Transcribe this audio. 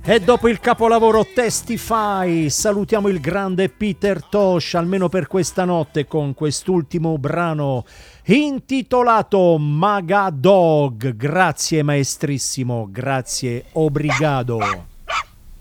E dopo il capolavoro Testify salutiamo il grande Peter Tosh, almeno per questa notte, con quest'ultimo brano intitolato Magadog. Grazie maestrissimo, grazie obrigado.